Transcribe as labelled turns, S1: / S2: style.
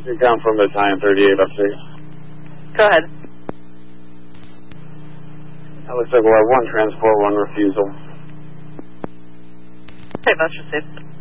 S1: You come from Battalion 38 upstate.
S2: Go ahead.
S1: That looks like we'll have one transport, one refusal.
S2: Okay, that's received.